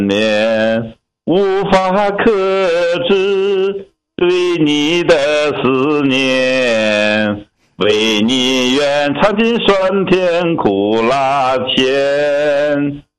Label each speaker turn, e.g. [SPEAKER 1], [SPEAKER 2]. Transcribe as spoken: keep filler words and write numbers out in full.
[SPEAKER 1] 念，无法克制对你的思念，为你愿尝尽酸甜苦辣甜。